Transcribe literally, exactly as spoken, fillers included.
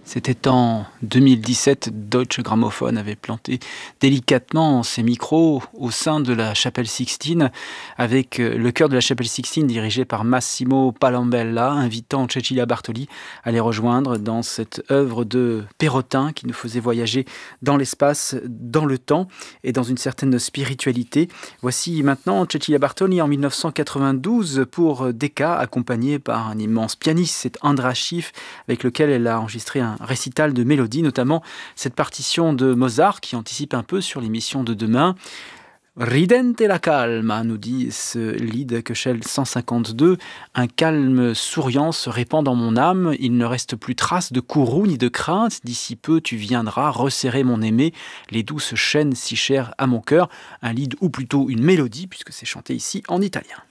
C'était en deux mille dix-sept, Deutsche Grammophon avait planté délicatement ses micros au sein de la chapelle Sixtine, avec le chœur de la chapelle Sixtine dirigé par Massimo Palambella, invitant Cecilia Bartoli à les rejoindre dans cette œuvre de Perrotin qui nous faisait voyager dans l'espace, dans le temps et dans une certaine spiritualité. Voici maintenant Cecilia Bartoli en dix-neuf cent quatre-vingt-douze pour Decca, accompagnée par un immense pianiste, c'est András Schiff, avec lequel elle a enregistré un récital de mélodies, notamment cette partition de Mozart qui anticipe un peu sur l'émission de demain. Ridente la calma, nous dit ce Lied Köchel cent cinquante-deux. Un calme souriant se répand dans mon âme. Il ne reste plus trace de courroux ni de crainte. D'ici peu, tu viendras resserrer mon aimé, les douces chaînes si chères à mon cœur. Un Lied ou plutôt une mélodie, puisque c'est chanté ici en italien.